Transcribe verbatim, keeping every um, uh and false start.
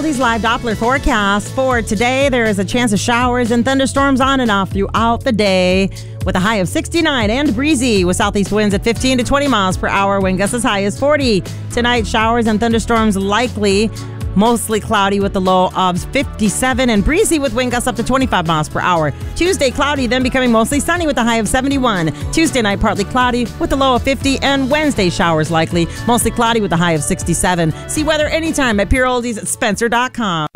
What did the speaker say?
Oldies Live Doppler forecast for today. There is a chance of showers and thunderstorms on and off throughout the day with a high of sixty-nine and breezy with southeast winds at fifteen to twenty miles per hour. Wind gusts as high as forty. Tonight, showers and thunderstorms likely. Mostly cloudy with the low of fifty-seven and breezy with wind gusts up to twenty-five miles per hour. Tuesday, cloudy, then becoming mostly sunny with a high of seventy-one. Tuesday night, partly cloudy with a low of fifty. And Wednesday, showers likely. Mostly cloudy with a high of sixty-seven. See weather anytime at Pure Oldies at Spencer dot com.